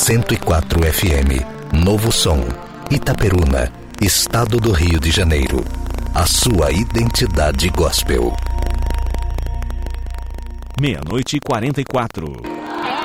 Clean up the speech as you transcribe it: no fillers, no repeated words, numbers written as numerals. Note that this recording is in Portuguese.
104 FM, Novo Som, Itaperuna, Estado do Rio de Janeiro. A sua identidade gospel. 00:44.